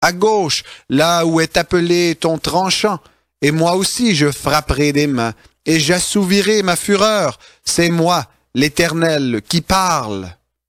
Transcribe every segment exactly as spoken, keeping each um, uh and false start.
À gauche, là où est appelé ton tranchant, et moi aussi je frapperai des mains, et j'assouvirai ma fureur. C'est moi, l'Éternel, qui parle. »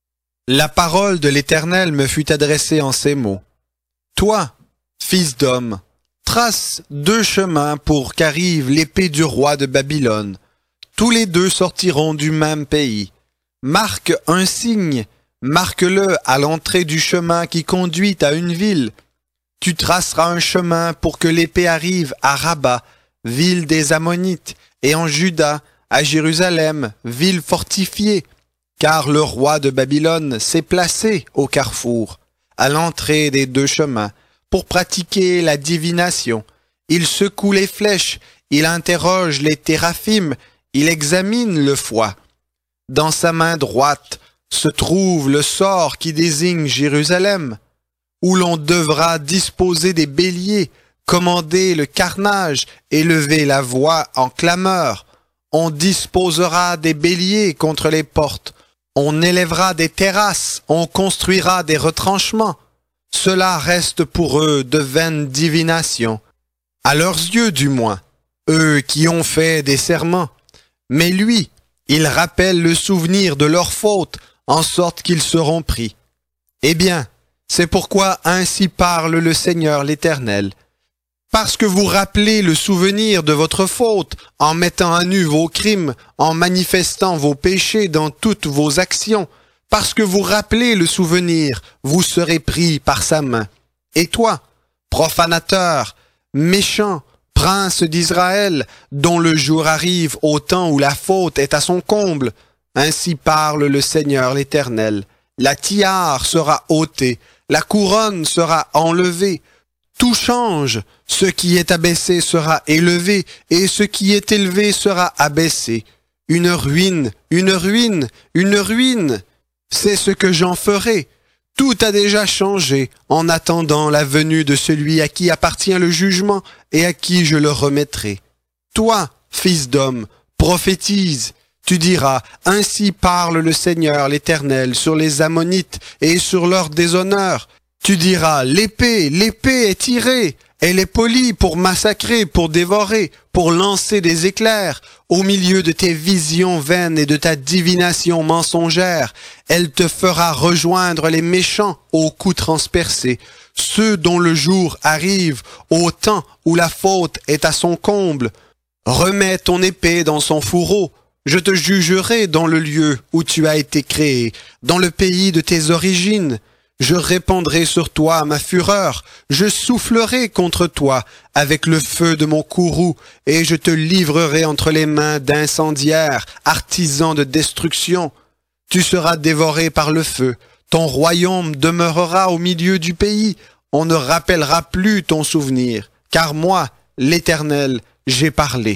La parole de l'Éternel me fut adressée en ces mots. « Toi, fils d'homme, trace deux chemins pour qu'arrive l'épée du roi de Babylone. Tous les deux sortiront du même pays. Marque un signe, marque-le à l'entrée du chemin qui conduit à une ville. Tu traceras un chemin pour que l'épée arrive à Rabat, ville des Ammonites, et en Juda, à Jérusalem, ville fortifiée, car le roi de Babylone s'est placé au carrefour, à l'entrée des deux chemins, pour pratiquer la divination. Il secoue les flèches, il interroge les téraphim, il examine le foie. Dans sa main droite se trouve le sort qui désigne Jérusalem, où l'on devra disposer des béliers, commander le carnage, élever la voix en clameur. On disposera des béliers contre les portes, on élèvera des terrasses, on construira des retranchements. Cela reste pour eux de vaines divinations, à leurs yeux du moins, eux qui ont fait des serments. Mais lui, il rappelle le souvenir de leurs fautes, en sorte qu'ils seront pris. Eh bien, c'est pourquoi ainsi parle le Seigneur l'Éternel. Parce que vous rappelez le souvenir de votre faute, en mettant à nu vos crimes, en manifestant vos péchés dans toutes vos actions, parce que vous rappelez le souvenir, vous serez pris par sa main. Et toi, profanateur, méchant, prince d'Israël, dont le jour arrive au temps où la faute est à son comble, ainsi parle le Seigneur l'Éternel. La tiare sera ôtée, la couronne sera enlevée. Tout change, ce qui est abaissé sera élevé, et ce qui est élevé sera abaissé. Une ruine, une ruine, une ruine, c'est ce que j'en ferai. Tout a déjà changé en attendant la venue de celui à qui appartient le jugement et à qui je le remettrai. Toi, fils d'homme, prophétise. Tu diras, ainsi parle le Seigneur l'Éternel sur les Ammonites et sur leur déshonneur. Tu diras, l'épée, l'épée est tirée, elle est polie pour massacrer, pour dévorer, pour lancer des éclairs. Au milieu de tes visions vaines et de ta divination mensongère, elle te fera rejoindre les méchants au cou transpercé, ceux dont le jour arrive au temps où la faute est à son comble. Remets ton épée dans son fourreau. Je te jugerai dans le lieu où tu as été créé, dans le pays de tes origines. Je répandrai sur toi ma fureur, je soufflerai contre toi avec le feu de mon courroux, et je te livrerai entre les mains d'incendiaires, artisans de destruction. Tu seras dévoré par le feu, ton royaume demeurera au milieu du pays, on ne rappellera plus ton souvenir, car moi, l'Éternel, j'ai parlé.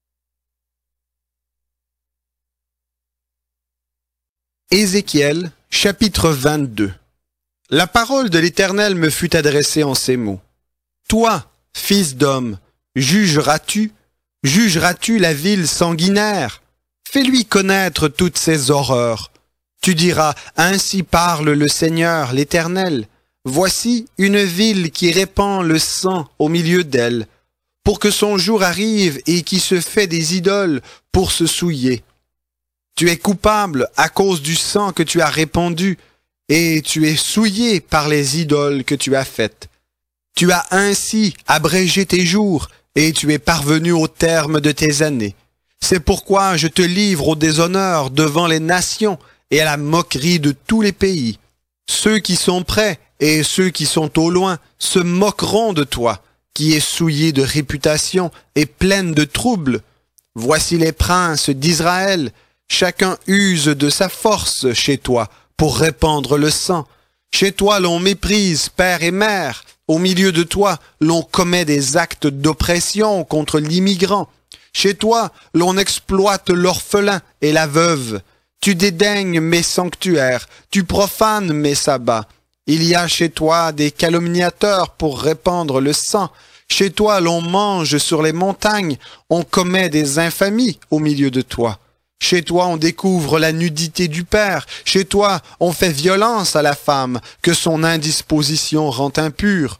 Ézéchiel, chapitre vingt-deux. La parole de l'Éternel me fut adressée en ces mots. Toi, fils d'homme, jugeras-tu, jugeras-tu la ville sanguinaire? Fais-lui connaître toutes ses horreurs. Tu diras, ainsi parle le Seigneur, l'Éternel. Voici une ville qui répand le sang au milieu d'elle, pour que son jour arrive et qui se fait des idoles pour se souiller. Tu es coupable à cause du sang que tu as répandu, et tu es souillé par les idoles que tu as faites. Tu as ainsi abrégé tes jours, et tu es parvenu au terme de tes années. C'est pourquoi je te livre au déshonneur devant les nations et à la moquerie de tous les pays. Ceux qui sont près et ceux qui sont au loin se moqueront de toi, qui es souillé de réputation et pleine de troubles. Voici les princes d'Israël, chacun use de sa force chez toi, pour répandre le sang. Chez toi, l'on méprise père et mère. Au milieu de toi, l'on commet des actes d'oppression contre l'immigrant. Chez toi, l'on exploite l'orphelin et la veuve. Tu dédaignes mes sanctuaires, tu profanes mes sabbats. Il y a chez toi des calomniateurs pour répandre le sang. Chez toi, l'on mange sur les montagnes, on commet des infamies au milieu de toi. Chez toi, on découvre la nudité du père. Chez toi, on fait violence à la femme, que son indisposition rend impure.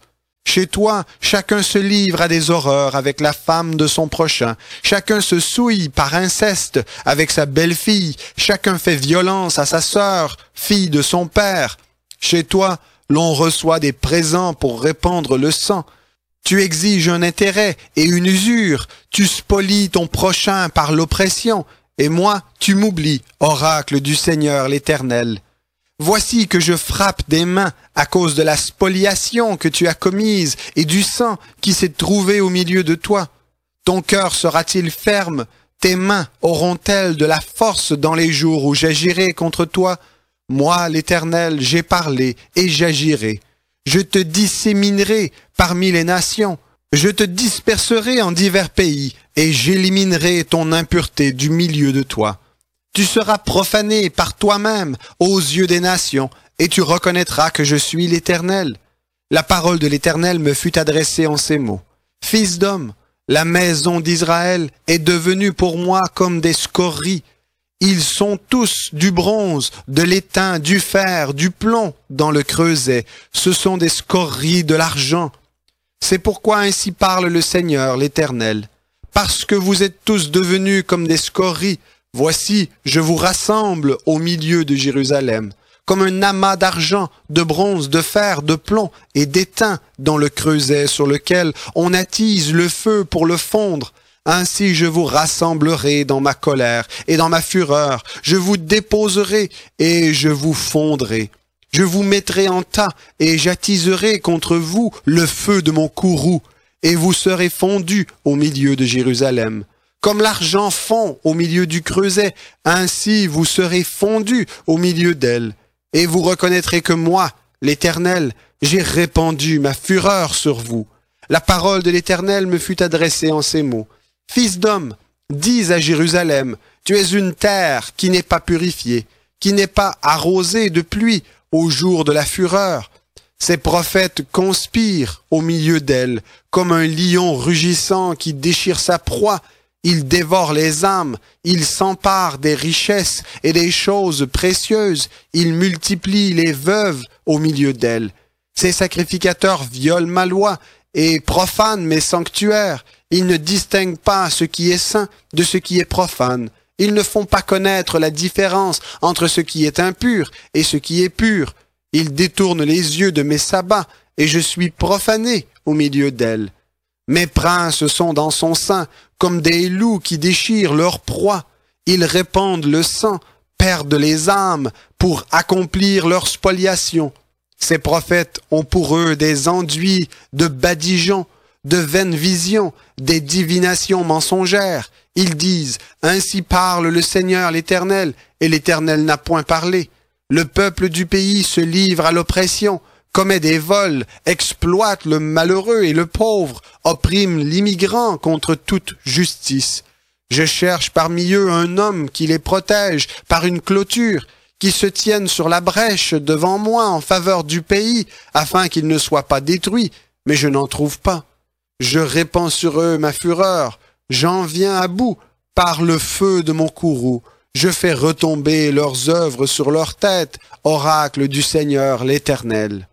Chez toi, chacun se livre à des horreurs avec la femme de son prochain. Chacun se souille par inceste avec sa belle-fille. Chacun fait violence à sa sœur, fille de son père. Chez toi, l'on reçoit des présents pour répandre le sang. Tu exiges un intérêt et une usure. Tu spolies ton prochain par l'oppression. Et moi, tu m'oublies, oracle du Seigneur l'Éternel. Voici que je frappe des mains à cause de la spoliation que tu as commise et du sang qui s'est trouvé au milieu de toi. Ton cœur sera-t-il ferme? Tes mains auront-elles de la force dans les jours où j'agirai contre toi? Moi, l'Éternel, j'ai parlé et j'agirai. Je te disséminerai parmi les nations. Je te disperserai en divers pays et j'éliminerai ton impureté du milieu de toi. Tu seras profané par toi-même aux yeux des nations, et tu reconnaîtras que je suis l'Éternel. La parole de l'Éternel me fut adressée en ces mots. Fils d'homme, la maison d'Israël est devenue pour moi comme des scories. Ils sont tous du bronze, de l'étain, du fer, du plomb dans le creuset. Ce sont des scories de l'argent. C'est pourquoi ainsi parle le Seigneur l'Éternel. Parce que vous êtes tous devenus comme des scories, voici, je vous rassemble au milieu de Jérusalem, comme un amas d'argent, de bronze, de fer, de plomb et d'étain dans le creuset sur lequel on attise le feu pour le fondre. Ainsi je vous rassemblerai dans ma colère et dans ma fureur, je vous déposerai et je vous fondrai. Je vous mettrai en tas et j'attiserai contre vous le feu de mon courroux, et vous serez fondus au milieu de Jérusalem. Comme l'argent fond au milieu du creuset, ainsi vous serez fondus au milieu d'elle. Et vous reconnaîtrez que moi, l'Éternel, j'ai répandu ma fureur sur vous. La parole de l'Éternel me fut adressée en ces mots. Fils d'homme, dis à Jérusalem, tu es une terre qui n'est pas purifiée, qui n'est pas arrosée de pluie au jour de la fureur. Ces prophètes conspirent au milieu d'elle, comme un lion rugissant qui déchire sa proie. Ils dévorent les âmes, ils s'emparent des richesses et des choses précieuses, ils multiplient les veuves au milieu d'elle. Ces sacrificateurs violent ma loi et profanent mes sanctuaires. Ils ne distinguent pas ce qui est saint de ce qui est profane. Ils ne font pas connaître la différence entre ce qui est impur et ce qui est pur. Ils détournent les yeux de mes sabbats et je suis profané au milieu d'elles. Mes princes sont dans son sein comme des loups qui déchirent leur proie. Ils répandent le sang, perdent les âmes pour accomplir leur spoliation. Ces prophètes ont pour eux des enduits de badigeons, de vaines visions, des divinations mensongères. Ils disent, ainsi parle le Seigneur l'Éternel, et l'Éternel n'a point parlé. Le peuple du pays se livre à l'oppression, commet des vols, exploite le malheureux et le pauvre, opprime l'immigrant contre toute justice. Je cherche parmi eux un homme qui les protège par une clôture, qui se tienne sur la brèche devant moi en faveur du pays, afin qu'il ne soit pas détruit, mais je n'en trouve pas. Je répands sur eux ma fureur, j'en viens à bout par le feu de mon courroux. Je fais retomber leurs œuvres sur leur tête, oracle du Seigneur l'Éternel.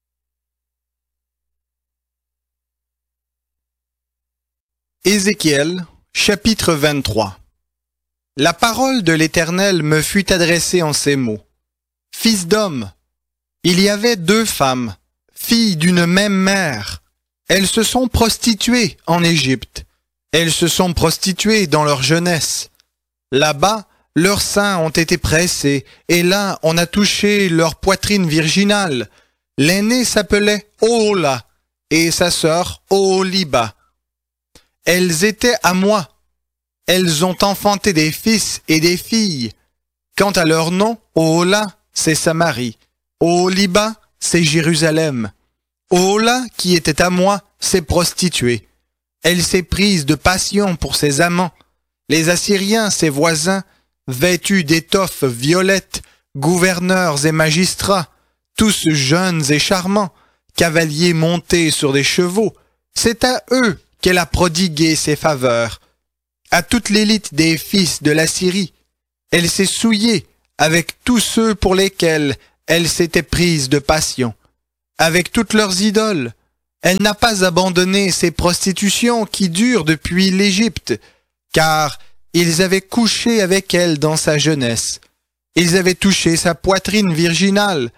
Ézéchiel, chapitre vingt-trois. La parole de l'Éternel me fut adressée en ces mots. Fils d'homme, il y avait deux femmes, filles d'une même mère. Elles se sont prostituées en Égypte. Elles se sont prostituées dans leur jeunesse. Là-bas, leurs seins ont été pressés, et là, on a touché leur poitrine virginale. L'aînée s'appelait Ohola, et sa sœur Oholiba. Elles étaient à moi. Elles ont enfanté des fils et des filles. Quant à leur nom, Ohola, c'est Samarie. Oholiba, c'est Jérusalem. Ohola, qui était à moi, s'est prostituée. Elle s'est prise de passion pour ses amants. Les Assyriens, ses voisins, vêtus d'étoffes violettes, gouverneurs et magistrats, tous jeunes et charmants, cavaliers montés sur des chevaux, c'est à eux qu'elle a prodigué ses faveurs. À toute l'élite des fils de la Syrie, elle s'est souillée avec tous ceux pour lesquels elle s'était prise de passion. Avec toutes leurs idoles, Elle n'a pas abandonné ses prostitutions qui durent depuis l'Égypte, car ils avaient couché avec elle dans sa jeunesse. Ils avaient touché sa poitrine virginale,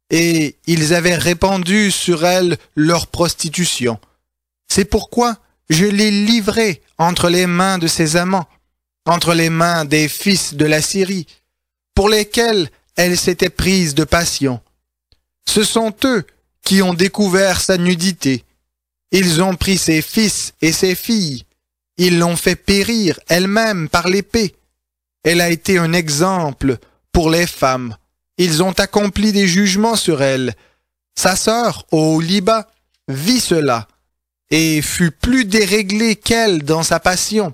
et ils avaient répandu sur elle leur prostitution. C'est pourquoi je l'ai livrée entre les mains de ses amants, entre les mains des fils de la Syrie, pour lesquels elle s'était prise de passion. Ce sont eux qui ont découvert sa nudité. Ils ont pris ses fils et ses filles. Ils l'ont fait périr elle-même par l'épée. Elle a été un exemple pour les femmes. Ils ont accompli des jugements sur elle. Sa sœur, Oholiba, vit cela et fut plus déréglée qu'elle dans sa passion.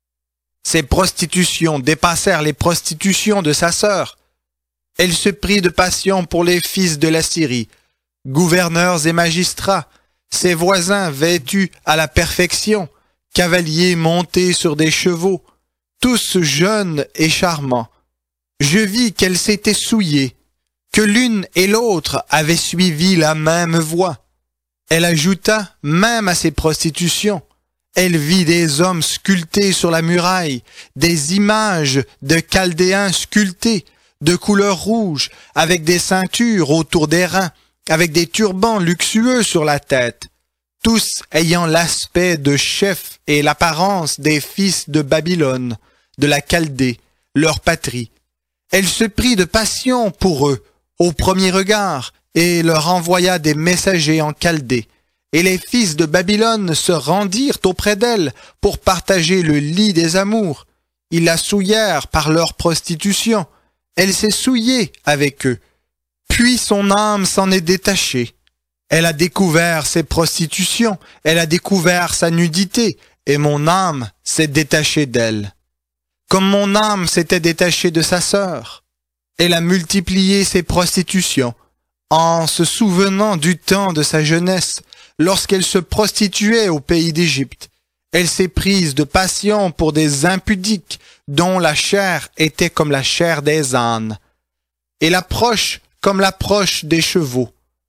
Ses prostitutions dépassèrent les prostitutions de sa sœur. Elle se prit de passion pour les fils de la Syrie, gouverneurs et magistrats, ses voisins vêtus à la perfection, cavaliers montés sur des chevaux, tous jeunes et charmants. Je vis qu'elle s'était souillée, que l'une et l'autre avaient suivi la même voie. Elle ajouta même à ses prostitutions. Elle vit des hommes sculptés sur la muraille, des images de Chaldéens sculptés, de couleur rouge, avec des ceintures autour des reins, avec des turbans luxueux sur la tête, tous ayant l'aspect de chefs et l'apparence des fils de Babylone, de la Chaldée, leur patrie. Elle se prit de passion pour eux, au premier regard, et leur envoya des messagers en Chaldée. Et les fils de Babylone se rendirent auprès d'elle pour partager le lit des amours. Ils la souillèrent par leur prostitution. Elle s'est souillée avec eux. Puis son âme s'en est détachée. Elle a découvert ses prostitutions, elle a découvert sa nudité, et mon âme s'est détachée d'elle. Comme mon âme s'était détachée de sa sœur. Elle a multiplié ses prostitutions, en se souvenant du temps de sa jeunesse, lorsqu'elle se prostituait au pays d'Égypte. Elle s'est prise de passion pour des impudiques, dont la chair était comme la chair des ânes, et l'approche comme l'approche des chevaux.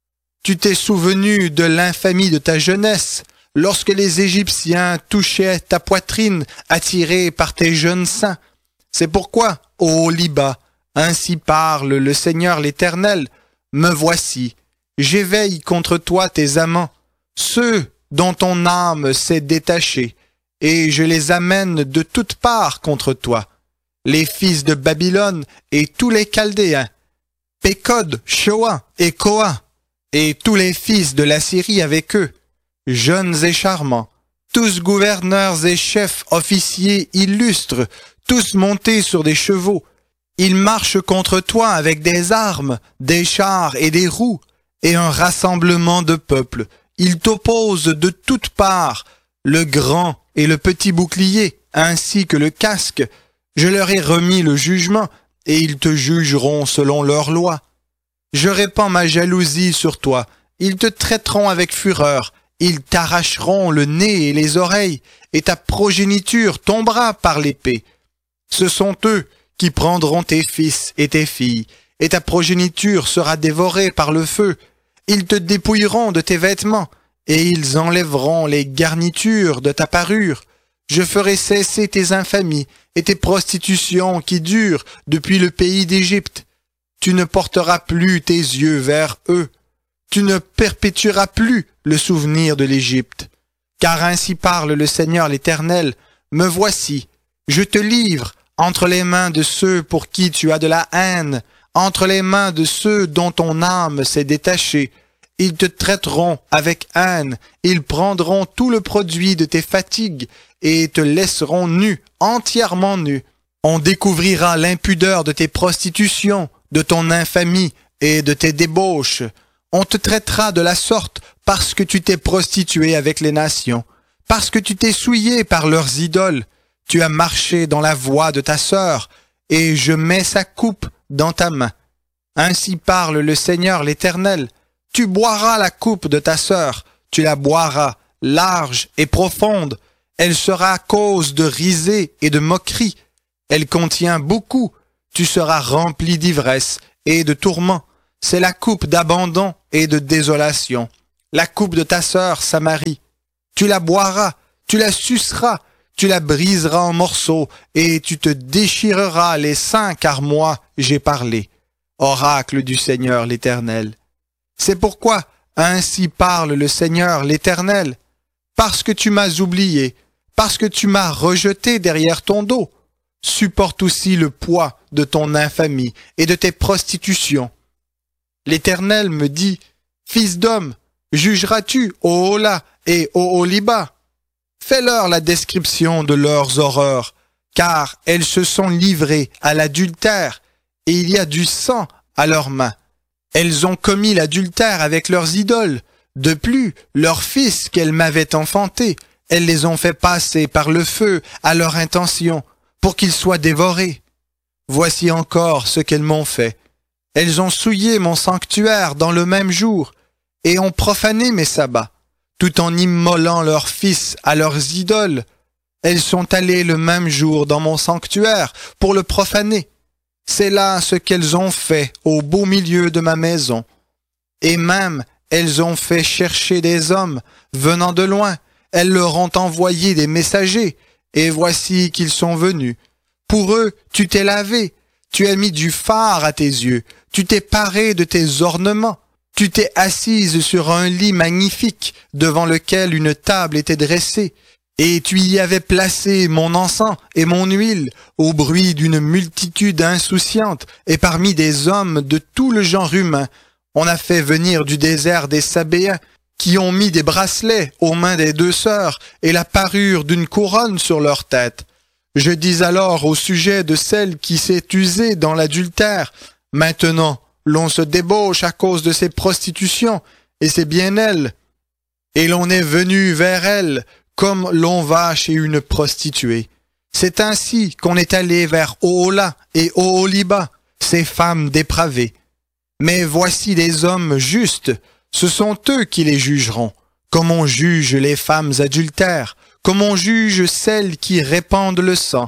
Tu t'es souvenu de l'infamie de ta jeunesse, lorsque les Égyptiens touchaient ta poitrine, attirés par tes jeunes seins. C'est pourquoi, ô Oholiba, ainsi parle le Seigneur l'Éternel, me voici, j'éveille contre toi tes amants, ceux dont ton âme s'est détachée, et je les amène de toutes parts contre toi, les fils de Babylone et tous les Chaldéens, Pécod, Shoa et Koa, et tous les fils de la Syrie avec eux, jeunes et charmants, tous gouverneurs et chefs officiers illustres, tous montés sur des chevaux. Ils marchent contre toi avec des armes, des chars et des roues, et un rassemblement de peuples. Ils t'opposent de toutes parts, le grand et le petit bouclier, ainsi que le casque. Je leur ai remis le jugement, et ils te jugeront selon leurs lois. Je répands ma jalousie sur toi, ils te traiteront avec fureur, ils t'arracheront le nez et les oreilles, et ta progéniture tombera par l'épée. Ce sont eux qui prendront tes fils et tes filles, et ta progéniture sera dévorée par le feu. Ils te dépouilleront de tes vêtements, et ils enlèveront les garnitures de ta parure. Je ferai cesser tes infamies et tes prostitutions qui durent depuis le pays d'Égypte. Tu ne porteras plus tes yeux vers eux. Tu ne perpétueras plus le souvenir de l'Égypte. Car ainsi parle le Seigneur l'Éternel, me voici, je te livre entre les mains de ceux pour qui tu as de la haine, entre les mains de ceux dont ton âme s'est détachée. Ils te traiteront avec haine, ils prendront tout le produit de tes fatigues et te laisseront nu, entièrement nu. On découvrira l'impudeur de tes prostitutions, de ton infamie et de tes débauches. On te traitera de la sorte parce que tu t'es prostitué avec les nations, parce que tu t'es souillé par leurs idoles. Tu as marché dans la voie de ta sœur, et je mets sa coupe dans ta main. Ainsi parle le Seigneur l'Éternel. Tu boiras la coupe de ta sœur, tu la boiras, large et profonde. Elle sera cause de risée et de moquerie. Elle contient beaucoup. Tu seras rempli d'ivresse et de tourments. C'est la coupe d'abandon et de désolation, la coupe de ta sœur Samarie. Tu la boiras, tu la suceras, tu la briseras en morceaux, et tu te déchireras les seins, car moi j'ai parlé. Oracle du Seigneur l'Éternel. C'est pourquoi ainsi parle le Seigneur l'Éternel. Parce que tu m'as oublié, parce que tu m'as rejeté derrière ton dos, supporte aussi le poids de ton infamie et de tes prostitutions. L'Éternel me dit, Fils d'homme, jugeras-tu Ohola et Oholiba? Fais-leur la description de leurs horreurs, car elles se sont livrées à l'adultère, et il y a du sang à leurs mains. Elles ont commis l'adultère avec leurs idoles. De plus, leurs fils qu'elles m'avaient enfantés, elles les ont fait passer par le feu à leur intention, pour qu'ils soient dévorés. Voici encore ce qu'elles m'ont fait. Elles ont souillé mon sanctuaire dans le même jour, et ont profané mes sabbats, tout en immolant leurs fils à leurs idoles. Elles sont allées le même jour dans mon sanctuaire pour le profaner. C'est là ce qu'elles ont fait au beau milieu de ma maison. Et même, elles ont fait chercher des hommes venant de loin. Elles leur ont envoyé des messagers, et voici qu'ils sont venus. Pour eux, tu t'es lavé, tu as mis du fard à tes yeux, tu t'es paré de tes ornements, tu t'es assise sur un lit magnifique devant lequel une table était dressée, et tu y avais placé mon encens et mon huile au bruit d'une multitude insouciante, et parmi des hommes de tout le genre humain, on a fait venir du désert des Sabéens, qui ont mis des bracelets aux mains des deux sœurs et la parure d'une couronne sur leur tête. Je dis alors au sujet de celle qui s'est usée dans l'adultère, maintenant l'on se débauche à cause de ses prostitutions, et c'est bien elle. Et l'on est venu vers elle comme l'on va chez une prostituée. C'est ainsi qu'on est allé vers Ohola et Oholiba, ces femmes dépravées. Mais voici des hommes justes, ce sont eux qui les jugeront, comme on juge les femmes adultères, comme on juge celles qui répandent le sang,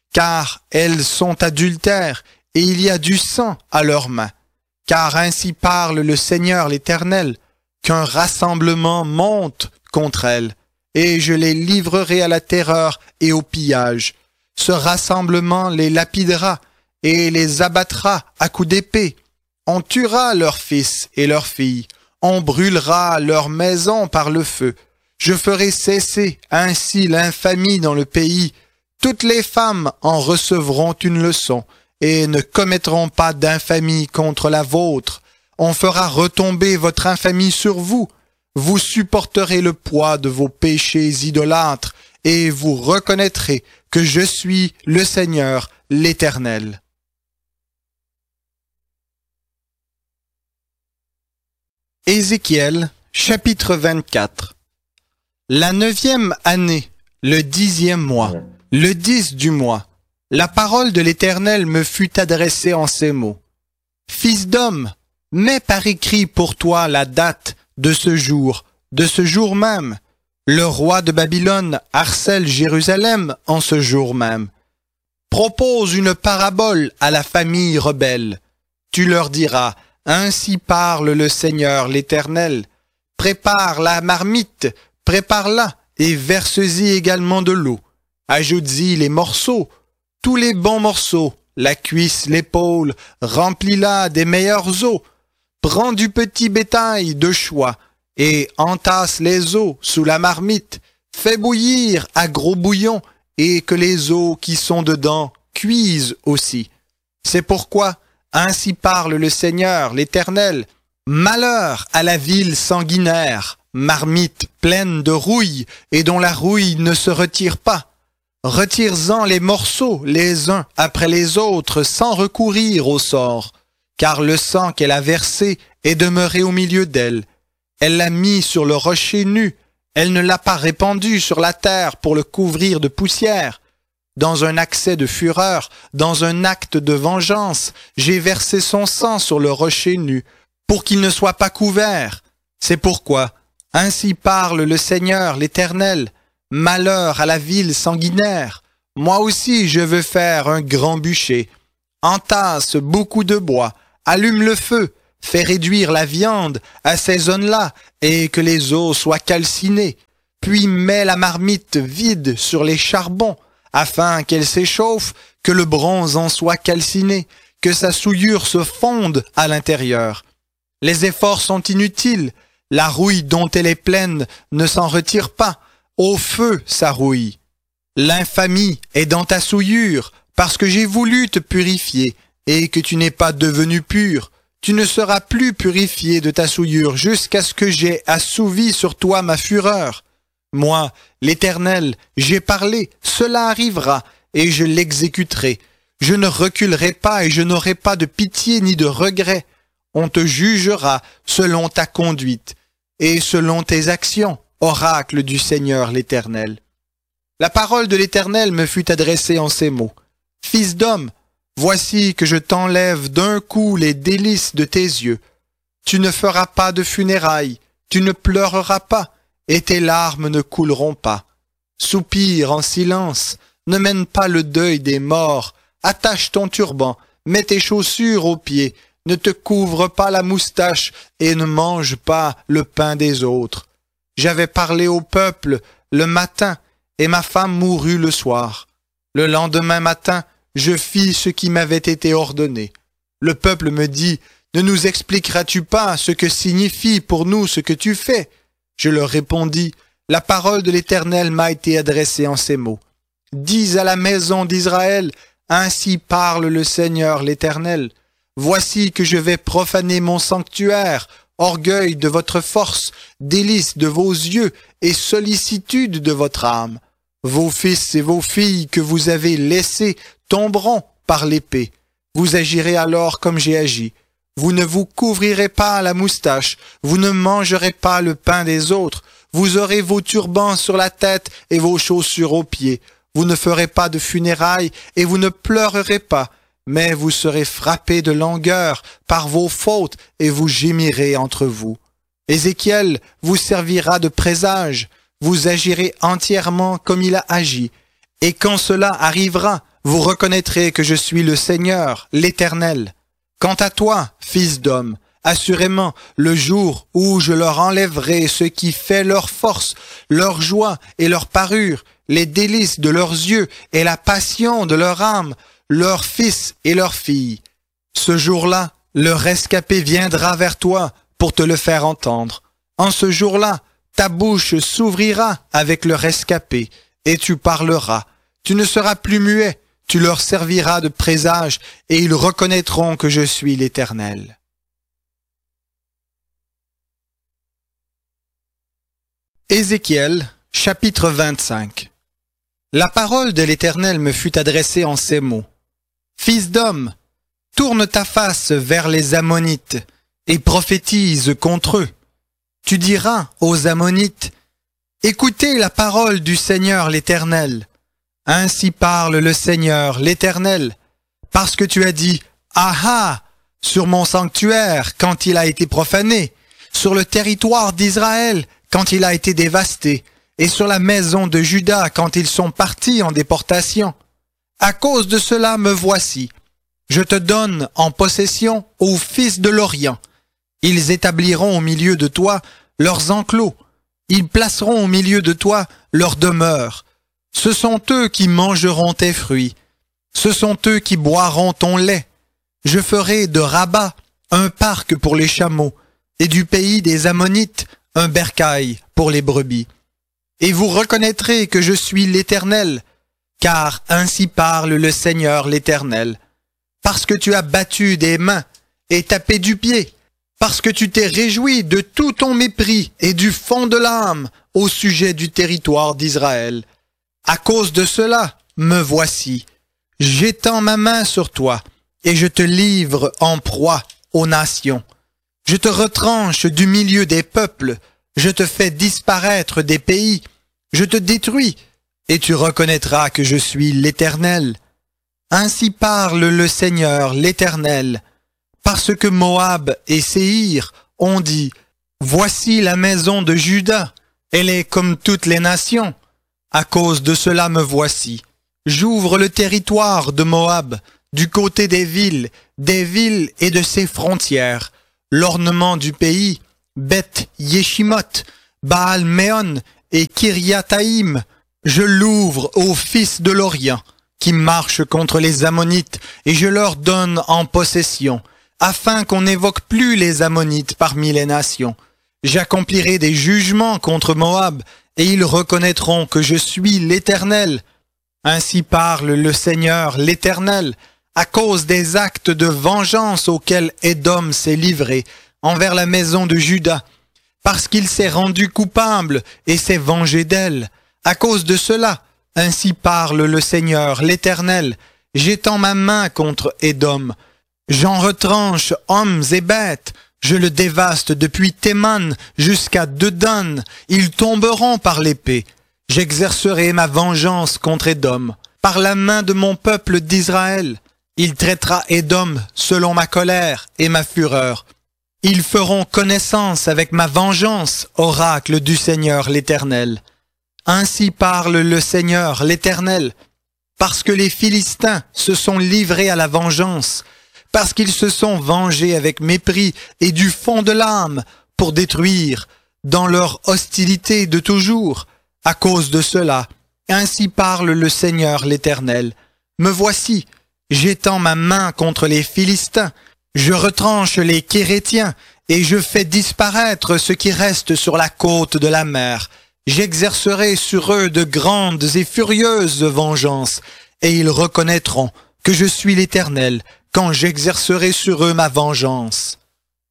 car elles sont adultères, et il y a du sang à leurs mains. Car ainsi parle le Seigneur l'Éternel, qu'un rassemblement monte contre elles, et je les livrerai à la terreur et au pillage. Ce rassemblement les lapidera, et les abattra à coups d'épée. On tuera leurs fils et leurs filles, on brûlera leurs maisons par le feu. Je ferai cesser ainsi l'infamie dans le pays. Toutes les femmes en recevront une leçon, et ne commettront pas d'infamie contre la vôtre. On fera retomber votre infamie sur vous. Vous supporterez le poids de vos péchés idolâtres, et vous reconnaîtrez que je suis le Seigneur, l'Éternel. Ézéchiel, chapitre vingt-quatre. La neuvième année, le dixième mois, le dix du mois, la parole de l'Éternel me fut adressée en ces mots. Fils d'homme, mets par écrit pour toi la date de ce jour, de ce jour même. Le roi de Babylone harcèle Jérusalem en ce jour même. Propose une parabole à la famille rebelle. Tu leur diras, ainsi parle le Seigneur l'Éternel. Prépare la marmite, prépare-la et verse-y également de l'eau. Ajoute-y les morceaux, tous les bons morceaux, la cuisse, l'épaule, remplis-la des meilleurs os. Prends du petit bétail de choix et entasse les os sous la marmite. Fais bouillir à gros bouillon et que les os qui sont dedans cuisent aussi. C'est pourquoi, ainsi parle le Seigneur, l'Éternel, malheur à la ville sanguinaire, marmite pleine de rouille et dont la rouille ne se retire pas. Retire-en les morceaux les uns après les autres sans recourir au sort, car le sang qu'elle a versé est demeuré au milieu d'elle. Elle l'a mis sur le rocher nu, elle ne l'a pas répandu sur la terre pour le couvrir de poussière. Dans un accès de fureur, dans un acte de vengeance, j'ai versé son sang sur le rocher nu, pour qu'il ne soit pas couvert. C'est pourquoi, ainsi parle le Seigneur l'Éternel, malheur à la ville sanguinaire. Moi aussi je veux faire un grand bûcher. Entasse beaucoup de bois, allume le feu, fais réduire la viande, assaisonne-la, et que les os soient calcinés. Puis mets la marmite vide sur les charbons, afin qu'elle s'échauffe, que le bronze en soit calciné, que sa souillure se fonde à l'intérieur. Les efforts sont inutiles, la rouille dont elle est pleine ne s'en retire pas, au feu sa rouille. L'infamie est dans ta souillure, parce que j'ai voulu te purifier, et que tu n'es pas devenu pur. Tu ne seras plus purifié de ta souillure jusqu'à ce que j'aie assouvi sur toi ma fureur. Moi, l'Éternel, j'ai parlé, cela arrivera, et je l'exécuterai. Je ne reculerai pas et je n'aurai pas de pitié ni de regret. On te jugera selon ta conduite et selon tes actions, oracle du Seigneur l'Éternel. La parole de l'Éternel me fut adressée en ces mots. Fils d'homme, voici que je t'enlève d'un coup les délices de tes yeux. Tu ne feras pas de funérailles, tu ne pleureras pas, et tes larmes ne couleront pas. Soupire en silence, ne mène pas le deuil des morts, attache ton turban, mets tes chaussures aux pieds, ne te couvre pas la moustache et ne mange pas le pain des autres. J'avais parlé au peuple le matin, et ma femme mourut le soir. Le lendemain matin, je fis ce qui m'avait été ordonné. Le peuple me dit, ne nous expliqueras-tu pas ce que signifie pour nous ce que tu fais? Je leur répondis, la parole de l'Éternel m'a été adressée en ces mots. Dis à la maison d'Israël, ainsi parle le Seigneur l'Éternel. Voici que je vais profaner mon sanctuaire, orgueil de votre force, délice de vos yeux et sollicitude de votre âme. Vos fils et vos filles que vous avez laissés tomberont par l'épée. Vous agirez alors comme j'ai agi. Vous ne vous couvrirez pas la moustache, vous ne mangerez pas le pain des autres, vous aurez vos turbans sur la tête et vos chaussures aux pieds. Vous ne ferez pas de funérailles et vous ne pleurerez pas, mais vous serez frappés de langueur par vos fautes et vous gémirez entre vous. Ézéchiel vous servira de présage, vous agirez entièrement comme il a agi. Et quand cela arrivera, vous reconnaîtrez que je suis le Seigneur, l'Éternel. Quant à toi, fils d'homme, assurément, le jour où je leur enlèverai ce qui fait leur force, leur joie et leur parure, les délices de leurs yeux et la passion de leur âme, leurs fils et leurs filles. Ce jour-là, le rescapé viendra vers toi pour te le faire entendre. En ce jour-là, ta bouche s'ouvrira avec le rescapé, et tu parleras. Tu ne seras plus muet, tu leur serviras de présage, et ils reconnaîtront que je suis l'Éternel. Ézéchiel, chapitre vingt-cinq. La parole de l'Éternel me fut adressée en ces mots. Fils d'homme, tourne ta face vers les Ammonites et prophétise contre eux. Tu diras aux Ammonites, écoutez la parole du Seigneur l'Éternel. Ainsi parle le Seigneur l'Éternel, parce que tu as dit, ah ah, sur mon sanctuaire quand il a été profané, sur le territoire d'Israël quand il a été dévasté, et sur la maison de Juda quand ils sont partis en déportation. À cause de cela me voici. Je te donne en possession aux fils de l'Orient. Ils établiront au milieu de toi leurs enclos. Ils placeront au milieu de toi leur demeure. Ce sont eux qui mangeront tes fruits. Ce sont eux qui boiront ton lait. Je ferai de Rabat un parc pour les chameaux, et du pays des Ammonites un bercail pour les brebis. Et vous reconnaîtrez que je suis l'Éternel, car ainsi parle le Seigneur l'Éternel. Parce que tu as battu des mains et tapé du pied, parce que tu t'es réjoui de tout ton mépris et du fond de l'âme au sujet du territoire d'Israël. À cause de cela, me voici. J'étends ma main sur toi, et je te livre en proie aux nations. Je te retranche du milieu des peuples, je te fais disparaître des pays, je te détruis, et tu reconnaîtras que je suis l'Éternel. Ainsi parle le Seigneur, l'Éternel, parce que Moab et Séhir ont dit, voici la maison de Juda, elle est comme toutes les nations. À cause de cela me voici. J'ouvre le territoire de Moab, du côté des villes, des villes et de ses frontières. l'ornement du pays, Beth Yeshimoth, Baal Méon et Kiryataïm. Je l'ouvre aux fils de l'Orient, qui marchent contre les Ammonites, et je leur donne en possession, afin qu'on n'évoque plus les Ammonites parmi les nations. J'accomplirai des jugements contre Moab, et ils reconnaîtront que je suis l'Éternel. Ainsi parle le Seigneur, l'Éternel, à cause des actes de vengeance auxquels Édom s'est livré envers la maison de Juda, parce qu'il s'est rendu coupable et s'est vengé d'elle. À cause de cela, ainsi parle le Seigneur, l'Éternel, j'étends ma main contre Édom. J'en retranche hommes et bêtes, je le dévaste depuis Théman jusqu'à Dedan, ils tomberont par l'épée. J'exercerai ma vengeance contre Édom, par la main de mon peuple d'Israël. Il traitera Édom selon ma colère et ma fureur. Ils feront connaissance avec ma vengeance, oracle du Seigneur l'Éternel. Ainsi parle le Seigneur l'Éternel, parce que les Philistins se sont livrés à la vengeance, parce qu'ils se sont vengés avec mépris et du fond de l'âme pour détruire, dans leur hostilité de toujours. À cause de cela, ainsi parle le Seigneur l'Éternel. Me voici, j'étends ma main contre les Philistins, je retranche les Kérétiens, et je fais disparaître ce qui reste sur la côte de la mer. J'exercerai sur eux de grandes et furieuses vengeances, et ils reconnaîtront que je suis l'Éternel, quand j'exercerai sur eux ma vengeance.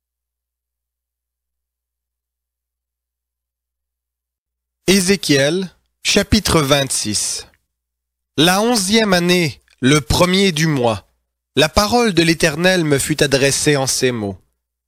Ézéchiel, chapitre vingt-six. La onzième année, le premier du mois, la parole de l'Éternel me fut adressée en ces mots.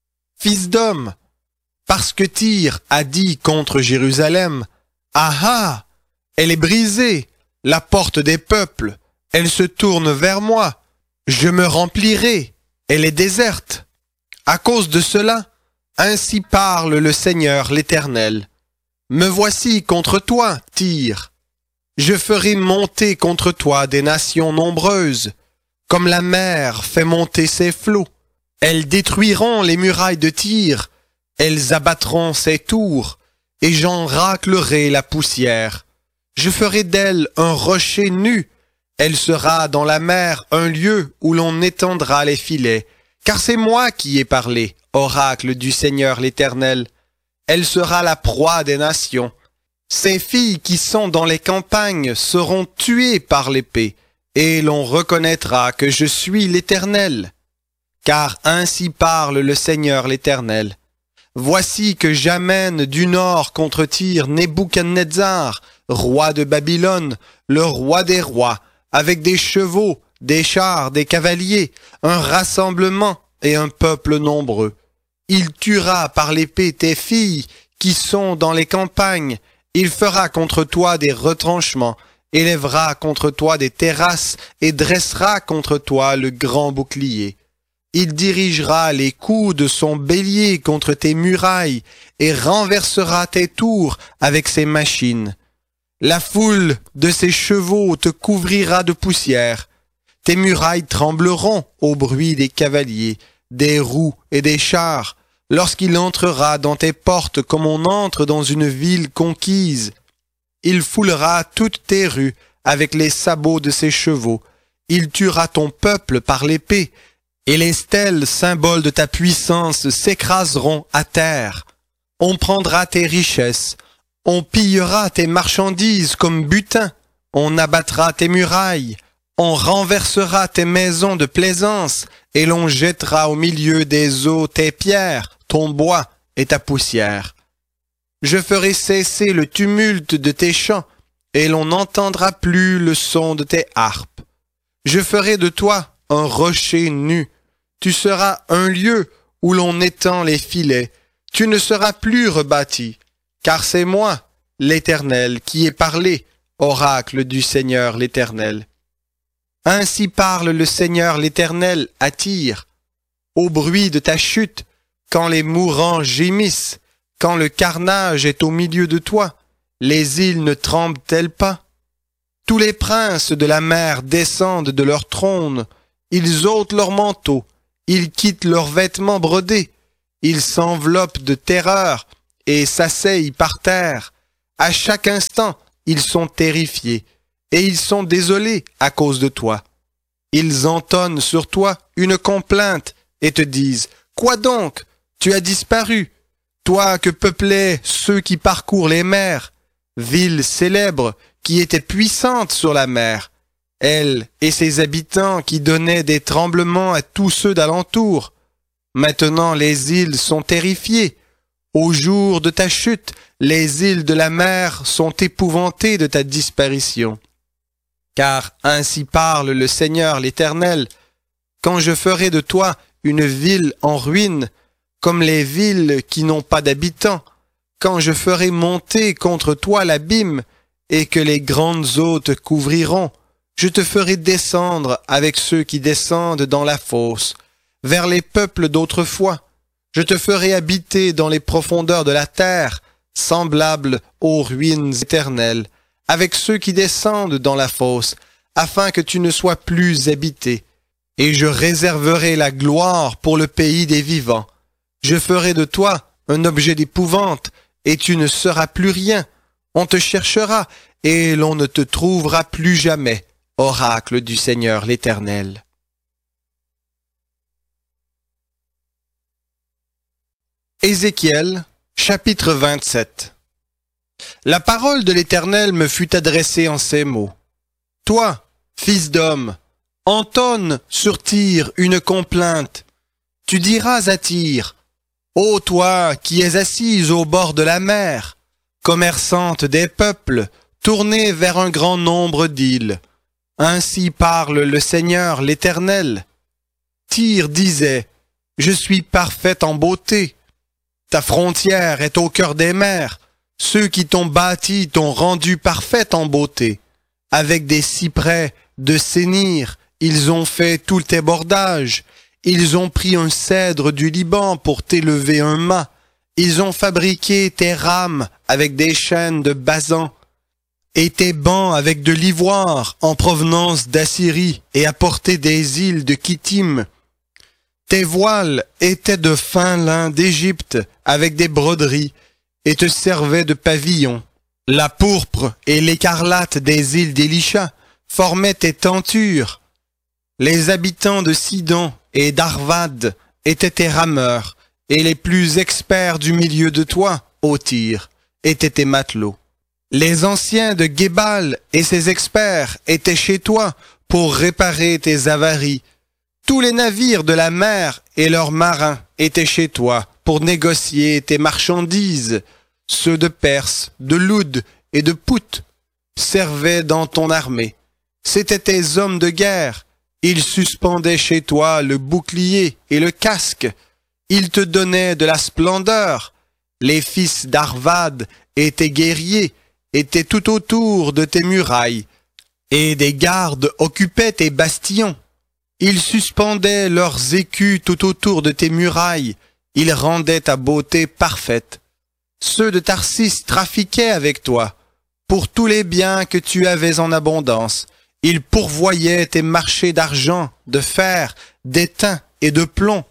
Fils d'homme, parce que Tyr a dit contre Jérusalem, ah ah, elle est brisée, la porte des peuples, elle se tourne vers moi, je me remplirai, elle est déserte. À cause de cela, ainsi parle le Seigneur l'Éternel. Me voici contre toi, Tyr. Je ferai monter contre toi des nations nombreuses, comme la mer fait monter ses flots. Elles détruiront les murailles de Tyr, elles abattront ses tours, et j'en raclerai la poussière. Je ferai d'elle un rocher nu, elle sera dans la mer un lieu où l'on étendra les filets, car c'est moi qui ai parlé, oracle du Seigneur l'Éternel. Elle sera la proie des nations. Ces filles qui sont dans les campagnes seront tuées par l'épée, et l'on reconnaîtra que je suis l'Éternel. Car ainsi parle le Seigneur l'Éternel. Voici que j'amène du nord contre Tyr Nebuchadnezzar, roi de Babylone, le roi des rois, avec des chevaux, des chars, des cavaliers, un rassemblement et un peuple nombreux. Il tuera par l'épée tes filles qui sont dans les campagnes. Il fera contre toi des retranchements, élèvera contre toi des terrasses et dressera contre toi le grand bouclier. Il dirigera les coups de son bélier contre tes murailles et renversera tes tours avec ses machines. La foule de ses chevaux te couvrira de poussière. Tes murailles trembleront au bruit des cavaliers, des roues et des chars, lorsqu'il entrera dans tes portes comme on entre dans une ville conquise. Il foulera toutes tes rues avec les sabots de ses chevaux. Il tuera ton peuple par l'épée, et les stèles, symboles de ta puissance, s'écraseront à terre. On prendra tes richesses, on pillera tes marchandises comme butin, on abattra tes murailles, on renversera tes maisons de plaisance, et l'on jettera au milieu des eaux tes pierres, ton bois et ta poussière. Je ferai cesser le tumulte de tes chants, et l'on n'entendra plus le son de tes harpes. Je ferai de toi un rocher nu. Tu seras un lieu où l'on étend les filets. Tu ne seras plus rebâti, car c'est moi, l'Éternel, qui ai parlé, oracle du Seigneur l'Éternel. Ainsi parle le Seigneur l'Éternel à Tyr. Au bruit de ta chute, quand les mourants gémissent, quand le carnage est au milieu de toi, les îles ne tremblent-elles pas? Tous les princes de la mer descendent de leur trône, ils ôtent leurs manteaux, ils quittent leurs vêtements brodés, Ils s'enveloppent de terreur et s'asseyent par terre. À chaque instant, ils sont terrifiés et ils sont désolés à cause de toi. Ils entonnent sur toi une complainte et te disent « Quoi donc? Tu as disparu, toi que peuplaient ceux qui parcourent les mers, ville célèbre qui était puissante sur la mer, elle et ses habitants qui donnaient des tremblements à tous ceux d'alentour. Maintenant les îles sont terrifiées. Au jour de ta chute, les îles de la mer sont épouvantées de ta disparition. Car ainsi parle le Seigneur l'Éternel, quand je ferai de toi une ville en ruine, comme les villes qui n'ont pas d'habitants, quand je ferai monter contre toi l'abîme, et que les grandes eaux te couvriront, je te ferai descendre avec ceux qui descendent dans la fosse, vers les peuples d'autrefois. Je te ferai habiter dans les profondeurs de la terre, semblable aux ruines éternelles, avec ceux qui descendent dans la fosse, afin que tu ne sois plus habité. Et je réserverai la gloire pour le pays des vivants. Je ferai de toi un objet d'épouvante, et tu ne seras plus rien. On te cherchera, et l'on ne te trouvera plus jamais, oracle du Seigneur l'Éternel. Ézéchiel, chapitre vingt-sept. La parole de l'Éternel me fut adressée en ces mots. Toi, fils d'homme, entonne sur Tyr une complainte. Tu diras à Tyr, ô toi qui es assise au bord de la mer, commerçante des peuples, tournée vers un grand nombre d'îles. Ainsi parle le Seigneur l'Éternel. Tyr disait, je suis parfaite en beauté. Ta frontière est au cœur des mers. Ceux qui t'ont bâti t'ont rendu parfaite en beauté. Avec des cyprès de Sénir, ils ont fait tous tes bordages. Ils ont pris un cèdre du Liban pour t'élever un mât. Ils ont fabriqué tes rames avec des chaînes de Basan et tes bancs avec de l'ivoire en provenance d'Assyrie et apporté des îles de Kittim. Tes voiles étaient de fin lin d'Égypte avec des broderies et te servaient de pavillon. La pourpre et l'écarlate des îles d'Élisha formaient tes tentures. Les habitants de Sidon et d'Arvad étaient tes rameurs, et les plus experts du milieu de toi, ô Tyr, étaient tes matelots. Les anciens de Gébal et ses experts étaient chez toi pour réparer tes avaries. Tous les navires de la mer et leurs marins étaient chez toi pour négocier tes marchandises. Ceux de Perse, de Loud et de Pout servaient dans ton armée. C'étaient tes hommes de guerre. Ils suspendaient chez toi le bouclier et le casque. Ils te donnaient de la splendeur. Les fils d'Arvad étaient guerriers, étaient tout autour de tes murailles, et des gardes occupaient tes bastions. Ils suspendaient leurs écus tout autour de tes murailles. Ils rendaient ta beauté parfaite. Ceux de Tarsis trafiquaient avec toi pour tous les biens que tu avais en abondance. Ils pourvoyaient tes marchés d'argent, de fer, d'étain et de plomb.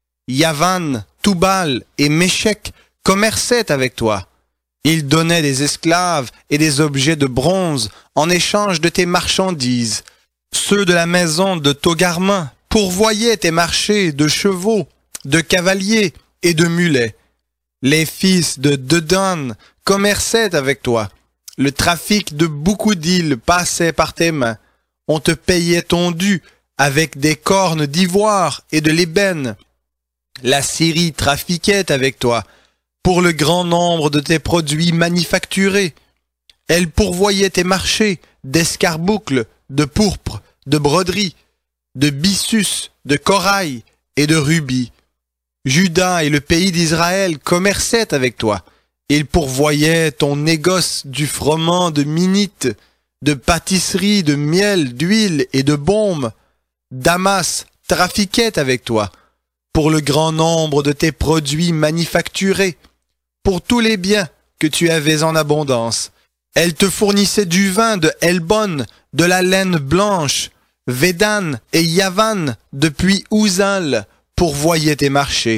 Yavan, Toubal et Méchec commerçaient avec toi. Ils donnaient des esclaves et des objets de bronze en échange de tes marchandises. Ceux de la maison de Togarma pourvoyaient tes marchés de chevaux, de cavaliers et de mulets. Les fils de Dedan commerçaient avec toi. Le trafic de beaucoup d'îles passait par tes mains. On te payait ton dû avec des cornes d'ivoire et de l'ébène. La Syrie trafiquait avec toi pour le grand nombre de tes produits manufacturés. Elle pourvoyait tes marchés d'escarboucles, de pourpre, de broderie, de byssus, de corail et de rubis. Juda et le pays d'Israël commerçaient avec toi. Ils pourvoyaient ton négoce du froment de minite, de pâtisserie, de miel, d'huile et de baume. Damas trafiquait avec toi pour le grand nombre de tes produits manufacturés, pour tous les biens que tu avais en abondance. Elle te fournissait du vin de Helbon, de la laine blanche. Védan et Yavan depuis Ouzal pourvoyaient tes marchés.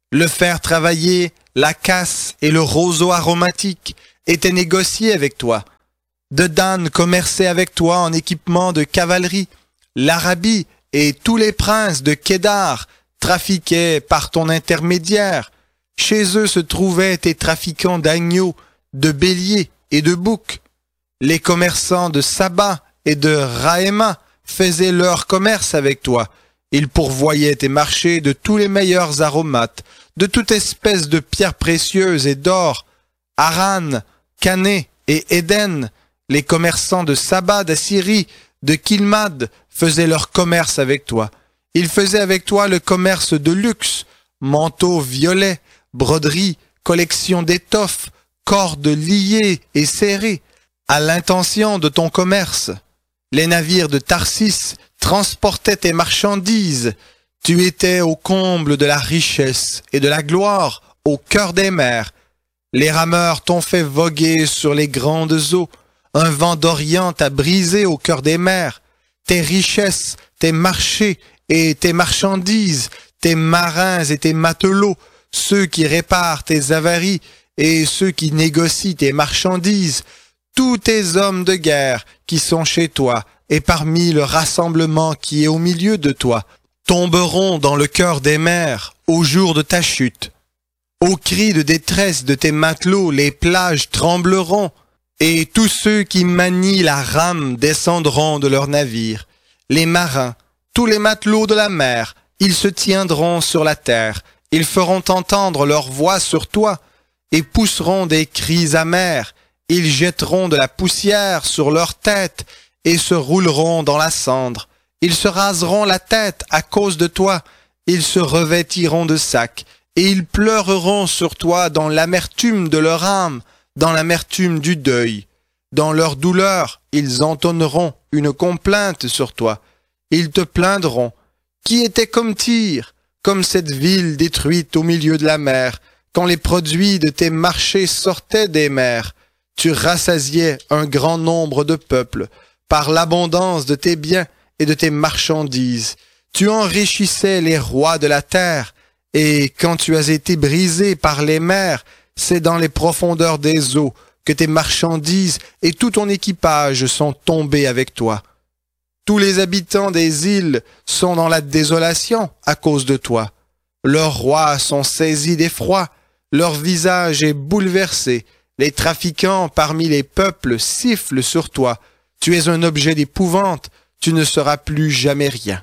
Le fer travaillé, la casse et le roseau aromatique étaient négociés avec toi. Dedan commerçait avec toi en équipement de cavalerie. L'Arabie et tous les princes de Kédar trafiquaient par ton intermédiaire. Chez eux se trouvaient tes trafiquants d'agneaux, de béliers et de boucs. Les commerçants de Saba et de Raïma faisaient leur commerce avec toi. Ils pourvoyaient tes marchés de tous les meilleurs aromates, de toute espèce de pierres précieuses et d'or. Haran, Cané et Éden, les commerçants de Saba, d'Assyrie, de Kilmad, faisaient leur commerce avec toi. Ils faisaient avec toi le commerce de luxe, manteaux violets, broderies, collections d'étoffes, cordes liées et serrées, à l'intention de ton commerce. Les navires de Tarsis transportaient tes marchandises. Tu étais au comble de la richesse et de la gloire, au cœur des mers. Les rameurs t'ont fait voguer sur les grandes eaux. Un vent d'Orient t'a brisé au cœur des mers. Tes richesses, tes marchés et tes marchandises, tes marins et tes matelots, ceux qui réparent tes avaries et ceux qui négocient tes marchandises, tous tes hommes de guerre qui sont chez toi et parmi le rassemblement qui est au milieu de toi, tomberont dans le cœur des mers au jour de ta chute. Au cri de détresse de tes matelots, les plages trembleront, et tous ceux qui manient la rame descendront de leurs navires. Les marins, tous les matelots de la mer, ils se tiendront sur la terre, ils feront entendre leur voix sur toi, et pousseront des cris amers, ils jetteront de la poussière sur leur tête, et se rouleront dans la cendre. Ils se raseront la tête à cause de toi, ils se revêtiront de sacs, et ils pleureront sur toi dans l'amertume de leur âme, dans l'amertume du deuil. Dans leur douleur, ils entonneront une complainte sur toi. Ils te plaindront. Qui était comme Tyr, comme cette ville détruite au milieu de la mer, quand les produits de tes marchés sortaient des mers? Tu rassasiais un grand nombre de peuples par l'abondance de tes biens et de tes marchandises. Tu enrichissais les rois de la terre, et quand tu as été brisé par les mers, c'est dans les profondeurs des eaux que tes marchandises et tout ton équipage sont tombés avec toi. Tous les habitants des îles sont dans la désolation à cause de toi. Leurs rois sont saisis d'effroi, leur visage est bouleversé. Les trafiquants parmi les peuples sifflent sur toi. Tu es un objet d'épouvante, tu ne seras plus jamais rien.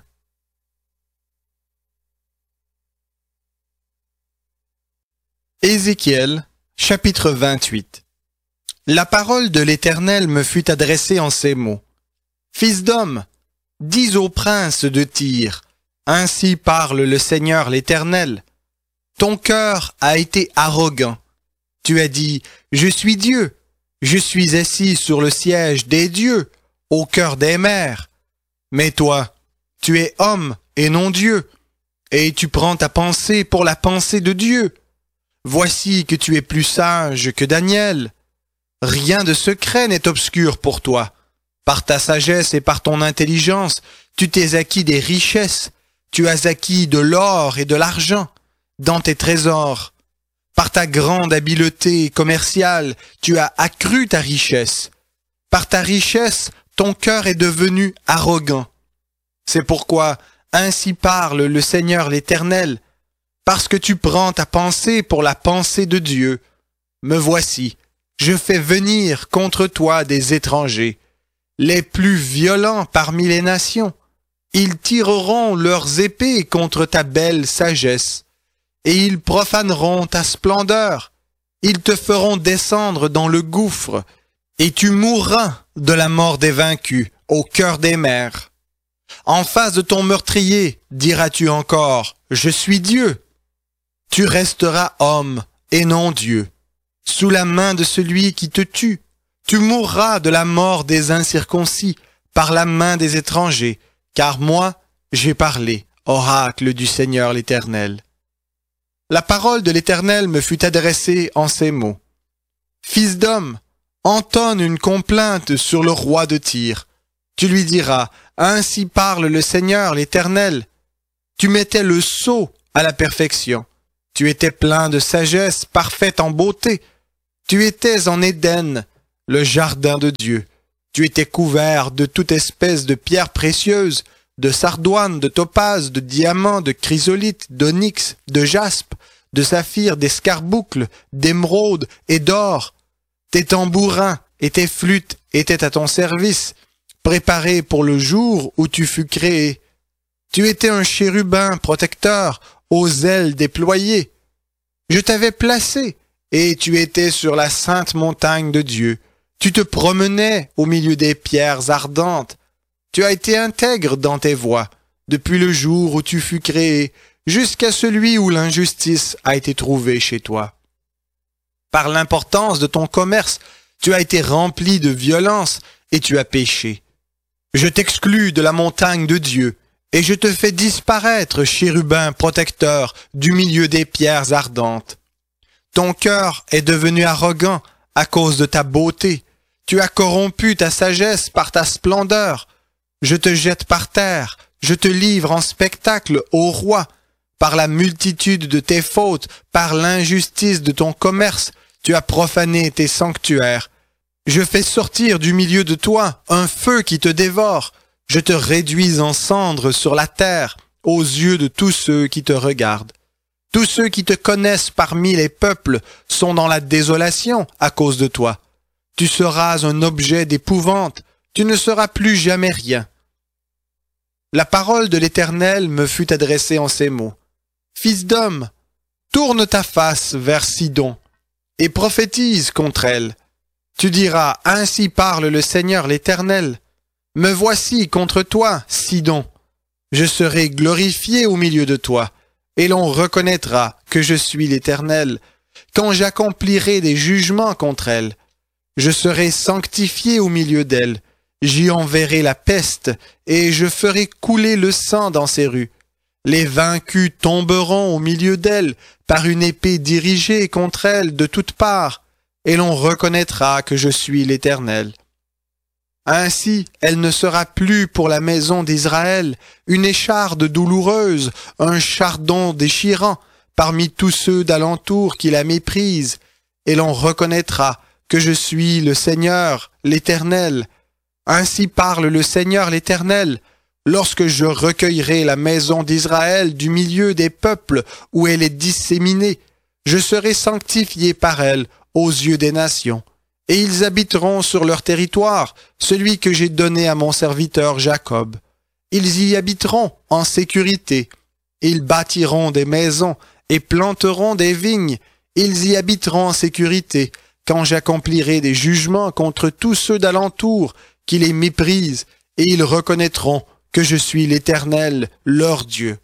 Ézéchiel, chapitre vingt-huit. La parole de l'Éternel me fut adressée en ces mots. Fils d'homme, dis au prince de Tyr, ainsi parle le Seigneur l'Éternel. Ton cœur a été arrogant. Tu as dit, je suis Dieu, je suis assis sur le siège des dieux, au cœur des mers. Mais toi, tu es homme et non Dieu, et tu prends ta pensée pour la pensée de Dieu. Voici que tu es plus sage que Daniel. Rien de secret n'est obscur pour toi. Par ta sagesse et par ton intelligence, tu t'es acquis des richesses. Tu as acquis de l'or et de l'argent dans tes trésors. Par ta grande habileté commerciale, tu as accru ta richesse. Par ta richesse, ton cœur est devenu arrogant. C'est pourquoi, ainsi parle le Seigneur l'Éternel, parce que tu prends ta pensée pour la pensée de Dieu. Me voici, je fais venir contre toi des étrangers, les plus violents parmi les nations. Ils tireront leurs épées contre ta belle sagesse, et ils profaneront ta splendeur. Ils te feront descendre dans le gouffre, et tu mourras de la mort des vaincus au cœur des mers. En face de ton meurtrier, diras-tu encore, je suis Dieu. Tu resteras homme et non Dieu. Sous la main de celui qui te tue, tu mourras de la mort des incirconcis par la main des étrangers, car moi, j'ai parlé, oracle du Seigneur l'Éternel. La parole de l'Éternel me fut adressée en ces mots. Fils d'homme, entonne une complainte sur le roi de Tyr. Tu lui diras, ainsi parle le Seigneur l'Éternel. Tu mettais le sceau à la perfection. Tu étais plein de sagesse, parfaite en beauté. Tu étais en Éden, le jardin de Dieu. Tu étais couvert de toute espèce de pierres précieuses, de sardoine, de topaze, de diamants, de chrysolite, d'onyx, de jaspe, de saphir, d'escarboucle, d'émeraude et d'or. Tes tambourins et tes flûtes étaient à ton service, préparés pour le jour où tu fus créé. Tu étais un chérubin protecteur, aux ailes déployées. Je t'avais placé, et tu étais sur la sainte montagne de Dieu. Tu te promenais au milieu des pierres ardentes. Tu as été intègre dans tes voies, depuis le jour où tu fus créé, jusqu'à celui où l'injustice a été trouvée chez toi. Par l'importance de ton commerce, tu as été rempli de violence et tu as péché. Je t'exclus de la montagne de Dieu, et je te fais disparaître, chérubin protecteur, du milieu des pierres ardentes. Ton cœur est devenu arrogant à cause de ta beauté. Tu as corrompu ta sagesse par ta splendeur. Je te jette par terre, je te livre en spectacle au roi. Par la multitude de tes fautes, par l'injustice de ton commerce, tu as profané tes sanctuaires. Je fais sortir du milieu de toi un feu qui te dévore. Je te réduis en cendres sur la terre, aux yeux de tous ceux qui te regardent. Tous ceux qui te connaissent parmi les peuples sont dans la désolation à cause de toi. Tu seras un objet d'épouvante, tu ne seras plus jamais rien. La parole de l'Éternel me fut adressée en ces mots. Fils d'homme, tourne ta face vers Sidon et prophétise contre elle. Tu diras, ainsi parle le Seigneur l'Éternel. Me voici contre toi, Sidon. Je serai glorifié au milieu de toi, et l'on reconnaîtra que je suis l'Éternel, quand j'accomplirai des jugements contre elle. Je serai sanctifié au milieu d'elle. J'y enverrai la peste, et je ferai couler le sang dans ses rues. Les vaincus tomberont au milieu d'elle par une épée dirigée contre elle de toutes parts, et l'on reconnaîtra que je suis l'Éternel. Ainsi, elle ne sera plus pour la maison d'Israël une écharde douloureuse, un chardon déchirant parmi tous ceux d'alentour qui la méprisent, et l'on reconnaîtra que je suis le Seigneur, l'Éternel. Ainsi parle le Seigneur l'Éternel. Lorsque je recueillerai la maison d'Israël du milieu des peuples où elle est disséminée, je serai sanctifié par elle aux yeux des nations, et ils habiteront sur leur territoire, celui que j'ai donné à mon serviteur Jacob. Ils y habiteront en sécurité. Ils bâtiront des maisons et planteront des vignes. Ils y habiteront en sécurité, quand j'accomplirai des jugements contre tous ceux d'alentour qui les méprisent, et ils reconnaîtront que je suis l'Éternel, leur Dieu.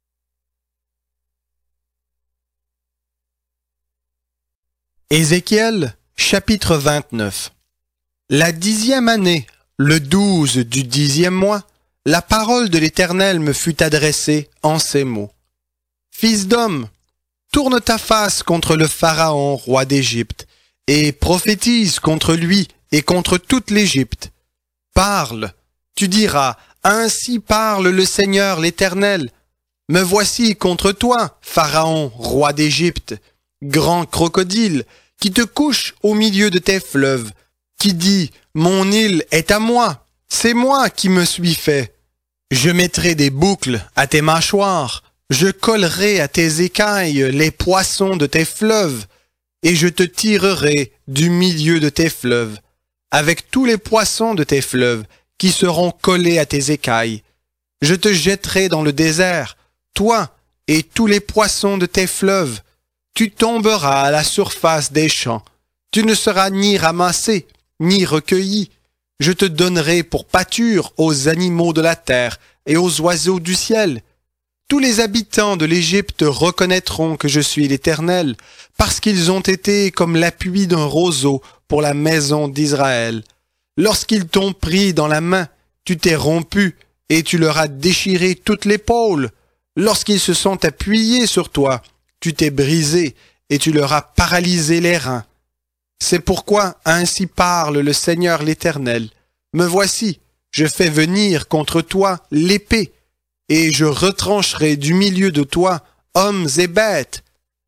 Ézéchiel, chapitre vingt-neuf. La dixième année, le douze du dixième mois, la parole de l'Éternel me fut adressée en ces mots. Fils d'homme, tourne ta face contre le Pharaon, roi d'Égypte, et prophétise contre lui et contre toute l'Égypte. Parle, tu diras, ainsi parle le Seigneur l'Éternel. Me voici contre toi, Pharaon, roi d'Égypte, grand crocodile, qui te couche au milieu de tes fleuves, qui dit, mon île est à moi, c'est moi qui me suis fait. Je mettrai des boucles à tes mâchoires, je collerai à tes écailles les poissons de tes fleuves, et je te tirerai du milieu de tes fleuves, avec tous les poissons de tes fleuves, qui seront collés à tes écailles. Je te jetterai dans le désert, toi et tous les poissons de tes fleuves. Tu tomberas à la surface des champs. Tu ne seras ni ramassé, ni recueilli. Je te donnerai pour pâture aux animaux de la terre et aux oiseaux du ciel. Tous les habitants de l'Égypte reconnaîtront que je suis l'Éternel, parce qu'ils ont été comme l'appui d'un roseau pour la maison d'Israël. Lorsqu'ils t'ont pris dans la main, tu t'es rompu, et tu leur as déchiré toute l'épaule. Lorsqu'ils se sont appuyés sur toi, tu t'es brisé, et tu leur as paralysé les reins. C'est pourquoi ainsi parle le Seigneur l'Éternel. Me voici, je fais venir contre toi l'épée, et je retrancherai du milieu de toi hommes et bêtes.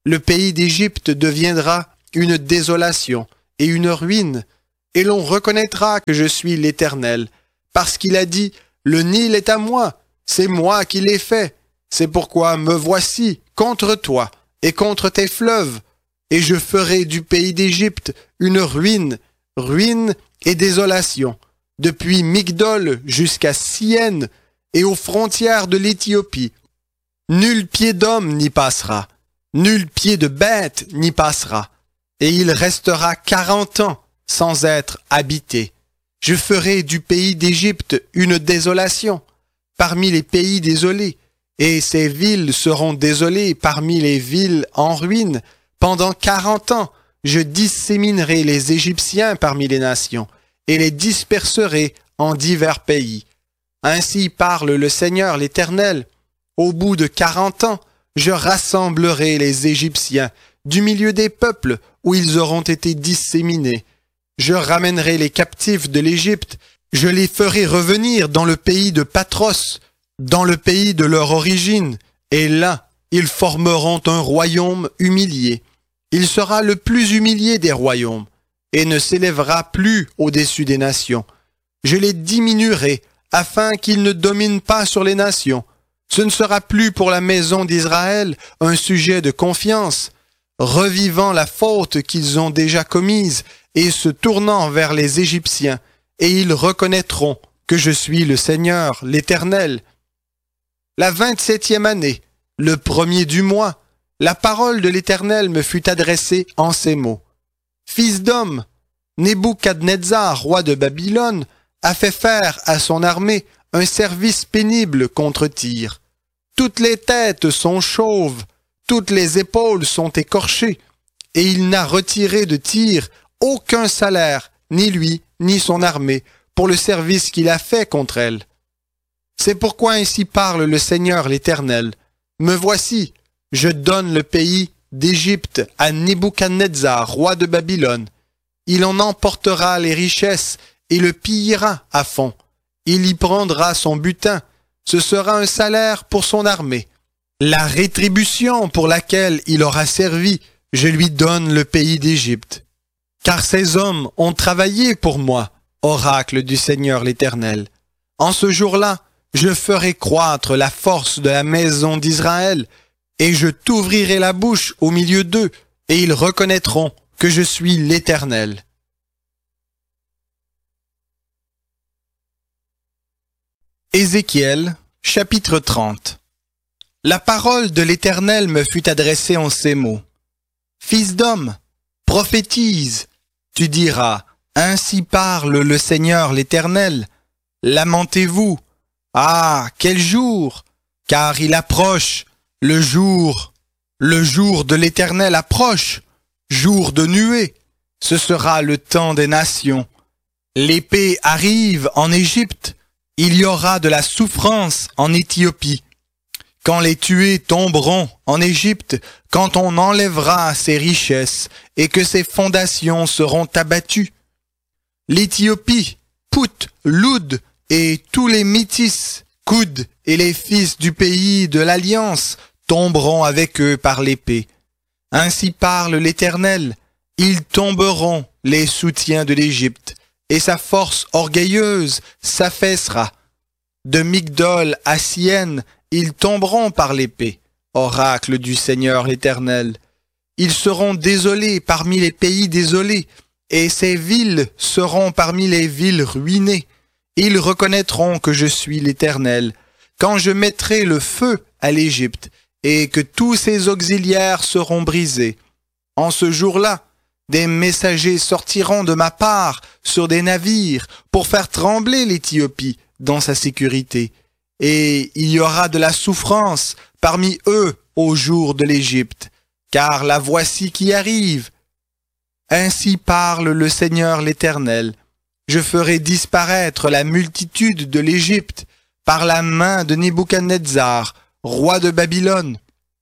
Le pays d'Égypte deviendra une désolation et une ruine, et l'on reconnaîtra que je suis l'Éternel, parce qu'il a dit « Le Nil est à moi, c'est moi qui l'ai fait. C'est pourquoi me voici contre toi et contre tes fleuves, et je ferai du pays d'Égypte une ruine, ruine et désolation, depuis Migdol jusqu'à Syène et aux frontières de l'Éthiopie. Nul pied d'homme n'y passera, nul pied de bête n'y passera, et il restera quarante ans sans être habité. Je ferai du pays d'Égypte une désolation parmi les pays désolés, et ses villes seront désolées parmi les villes en ruine. Pendant quarante ans, je disséminerai les Égyptiens parmi les nations, et les disperserai en divers pays. Ainsi parle le Seigneur l'Éternel. Au bout de quarante ans, je rassemblerai les Égyptiens du milieu des peuples où ils auront été disséminés. Je ramènerai les captifs de l'Égypte, je les ferai revenir dans le pays de Patros, dans le pays de leur origine, et là, ils formeront un royaume humilié. Il sera le plus humilié des royaumes, et ne s'élèvera plus au-dessus des nations. Je les diminuerai, afin qu'ils ne dominent pas sur les nations. Ce ne sera plus pour la maison d'Israël un sujet de confiance, revivant la faute qu'ils ont déjà commise et se tournant vers les Égyptiens, et ils reconnaîtront que je suis le Seigneur, l'Éternel. La vingt-septième année, le premier du mois, la parole de l'Éternel me fut adressée en ces mots. Fils d'homme, Nebuchadnezzar, roi de Babylone, a fait faire à son armée un service pénible contre Tyr. Toutes les têtes sont chauves, toutes les épaules sont écorchées, et il n'a retiré de Tyr aucun salaire, ni lui, ni son armée, pour le service qu'il a fait contre elle. C'est pourquoi ainsi parle le Seigneur l'Éternel. Me voici, je donne le pays d'Égypte à Nebuchadnezzar, roi de Babylone. Il en emportera les richesses et le pillera à fond. Il y prendra son butin. Ce sera un salaire pour son armée. La rétribution pour laquelle il aura servi, je lui donne le pays d'Égypte. Car ces hommes ont travaillé pour moi, oracle du Seigneur l'Éternel. En ce jour-là, je ferai croître la force de la maison d'Israël, et je t'ouvrirai la bouche au milieu d'eux, et ils reconnaîtront que je suis l'Éternel. Ézéchiel, chapitre trente. La parole de l'Éternel me fut adressée en ces mots. Fils d'homme, prophétise, tu diras, ainsi parle le Seigneur l'Éternel. Lamentez-vous, ah, quel jour, car il approche, le jour, le jour de l'Éternel approche, jour de nuée, ce sera le temps des nations. L'épée arrive en Égypte, il y aura de la souffrance en Éthiopie. Quand les tués tomberont en Égypte, quand on enlèvera ses richesses et que ses fondations seront abattues. L'Éthiopie, Pout, Loud et tous les métis, Koud et les fils du pays de l'Alliance tomberont avec eux par l'épée. Ainsi parle l'Éternel, ils tomberont les soutiens de l'Égypte, et sa force orgueilleuse s'affaissera. De Migdol à Syène, ils tomberont par l'épée, oracle du Seigneur l'Éternel. Ils seront désolés parmi les pays désolés, et ces villes seront parmi les villes ruinées. Ils reconnaîtront que je suis l'Éternel, quand je mettrai le feu à l'Égypte, et que tous ses auxiliaires seront brisés. En ce jour-là, des messagers sortiront de ma part sur des navires pour faire trembler l'Éthiopie dans sa sécurité. Et il y aura de la souffrance parmi eux au jour de l'Égypte, car la voici qui arrive. Ainsi parle le Seigneur l'Éternel. Je ferai disparaître la multitude de l'Égypte par la main de Nebuchadnezzar, roi de Babylone.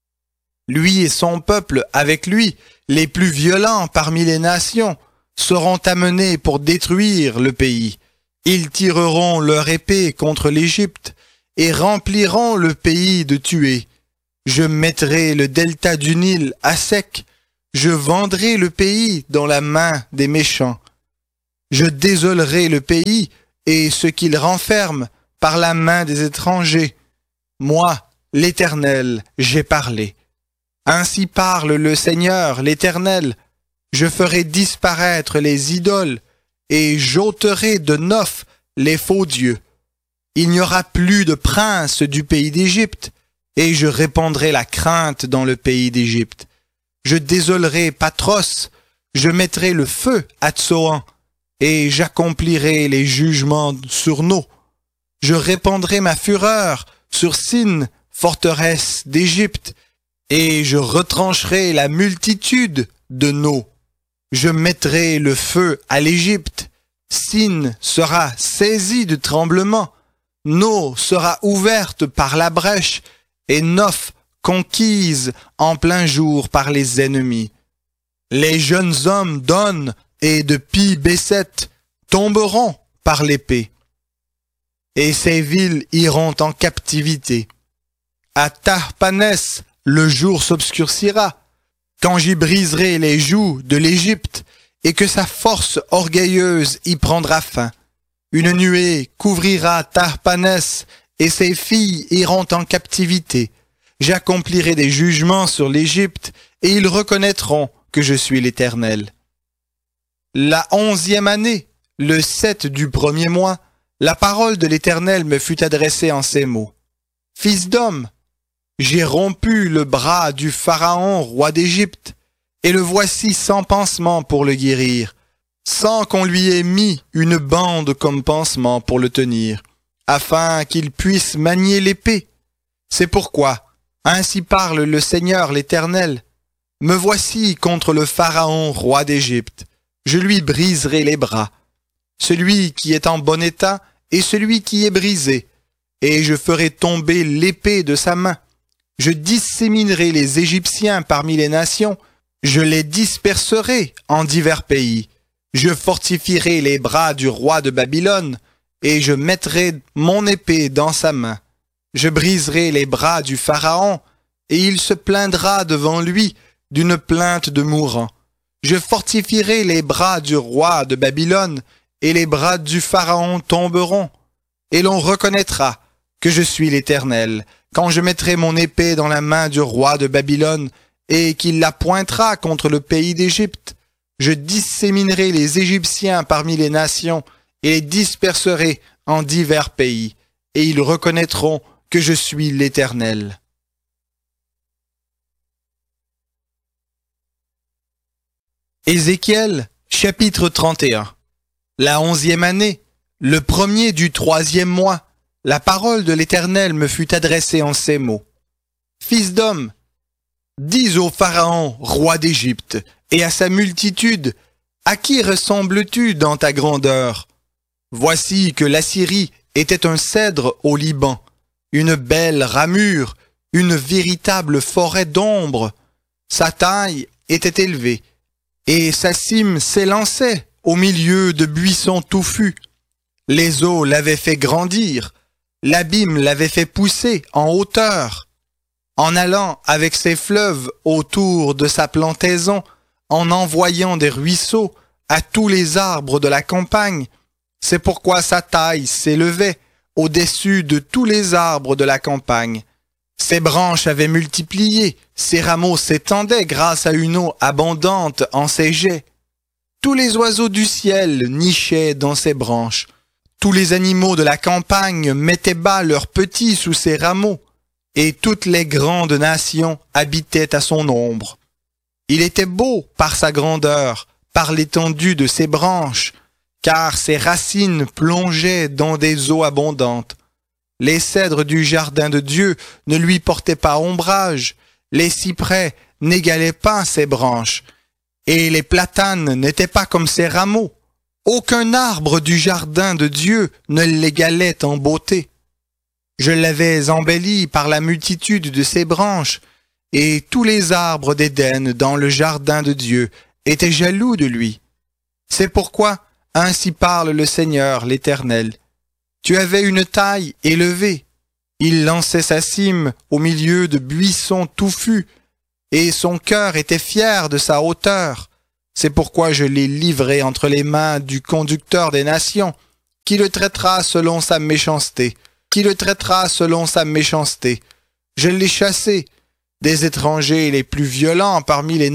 Lui et son peuple avec lui, les plus violents parmi les nations, seront amenés pour détruire le pays. Ils tireront leur épée contre l'Égypte et rempliront le pays de tués. Je mettrai le delta du Nil à sec. Je vendrai le pays dans la main des méchants. Je désolerai le pays et ce qu'il renferme par la main des étrangers. Moi, l'Éternel, j'ai parlé. Ainsi parle le Seigneur, l'Éternel. Je ferai disparaître les idoles et j'ôterai de Noph les faux dieux. Il n'y aura plus de prince du pays d'Égypte, et je répandrai la crainte dans le pays d'Égypte. Je désolerai Patros, je mettrai le feu à Tsoan, et j'accomplirai les jugements sur No. Je répandrai ma fureur sur Sin, forteresse d'Égypte, et je retrancherai la multitude de No. Je mettrai le feu à l'Égypte. Sin sera saisie de tremblement. No sera ouverte par la brèche et Noph conquise en plein jour par les ennemis. Les jeunes hommes d'On et de Pi-Besset tomberont par l'épée. Et ces villes iront en captivité. À Tahpanès, le jour s'obscurcira, quand j'y briserai les joues de l'Égypte et que sa force orgueilleuse y prendra fin. Une nuée couvrira Tahpanès et ses filles iront en captivité. J'accomplirai des jugements sur l'Égypte et ils reconnaîtront que je suis l'Éternel. La onzième année, le sept du premier mois, la parole de l'Éternel me fut adressée en ces mots. Fils d'homme, j'ai rompu le bras du Pharaon, roi d'Égypte, et le voici sans pansement pour le guérir, sans qu'on lui ait mis une bande comme pansement pour le tenir, afin qu'il puisse manier l'épée. C'est pourquoi, ainsi parle le Seigneur l'Éternel, me voici contre le Pharaon, roi d'Égypte, je lui briserai les bras, celui qui est en bon état et celui qui est brisé, et je ferai tomber l'épée de sa main. Je disséminerai les Égyptiens parmi les nations, je les disperserai en divers pays. Je fortifierai les bras du roi de Babylone, et je mettrai mon épée dans sa main. Je briserai les bras du Pharaon, et il se plaindra devant lui d'une plainte de mourant. Je fortifierai les bras du roi de Babylone, et les bras du Pharaon tomberont, et l'on reconnaîtra que je suis l'Éternel, quand je mettrai mon épée dans la main du roi de Babylone, et qu'il la pointera contre le pays d'Égypte. Je disséminerai les Égyptiens parmi les nations, et les disperserai en divers pays, et ils reconnaîtront que je suis l'Éternel. Ézéchiel, chapitre trente et un. La onzième année, le premier du troisième mois, la parole de l'Éternel me fut adressée en ces mots. Fils d'homme, dis au Pharaon, roi d'Égypte, et à sa multitude, à qui ressembles-tu dans ta grandeur? Voici que l'Assyrie était un cèdre au Liban, une belle ramure, une véritable forêt d'ombre. Sa taille était élevée, et sa cime s'élançait au milieu de buissons touffus. Les eaux l'avaient fait grandir, l'abîme l'avait fait pousser en hauteur. En allant avec ses fleuves autour de sa plantaison, en envoyant des ruisseaux à tous les arbres de la campagne, c'est pourquoi sa taille s'élevait au-dessus de tous les arbres de la campagne. Ses branches avaient multiplié, ses rameaux s'étendaient grâce à une eau abondante en ses jets. Tous les oiseaux du ciel nichaient dans ses branches. Tous les animaux de la campagne mettaient bas leurs petits sous ses rameaux, et toutes les grandes nations habitaient à son ombre. Il était beau par sa grandeur, par l'étendue de ses branches, car ses racines plongeaient dans des eaux abondantes. Les cèdres du jardin de Dieu ne lui portaient pas ombrage, les cyprès n'égalaient pas ses branches, et les platanes n'étaient pas comme ses rameaux. Aucun arbre du jardin de Dieu ne l'égalait en beauté. Je l'avais embelli par la multitude de ses branches, et tous les arbres d'Éden dans le jardin de Dieu étaient jaloux de lui. C'est pourquoi, ainsi parle le Seigneur l'Éternel, tu avais une taille élevée, Il lançait sa cime au milieu de buissons touffus, et son cœur était fier de sa hauteur. C'est pourquoi je l'ai livré entre les mains du conducteur des nations, qui le traitera selon sa méchanceté, qui le traitera selon sa méchanceté. Je l'ai chassé des étrangers les plus violents parmi les